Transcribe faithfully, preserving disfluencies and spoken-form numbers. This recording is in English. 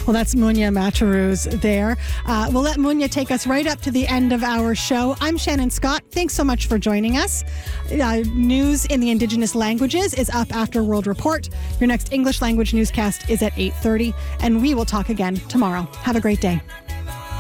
Well, that's Munya Mataruz there. Uh, we'll let Munya take us right up to the end of our show. I'm Shannon Scott. Thanks so much for joining us. Uh, news in the Indigenous languages is up after World Report. Your next English language newscast is at eight thirty, and we will talk again tomorrow. Have a great day.